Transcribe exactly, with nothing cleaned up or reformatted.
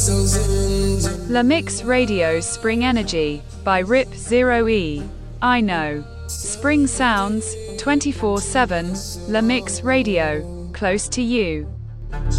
La Mix Radio Spring Energy by Rip Zero E. I know. Spring sounds, twenty-four seven, La Mix Radio, close to you.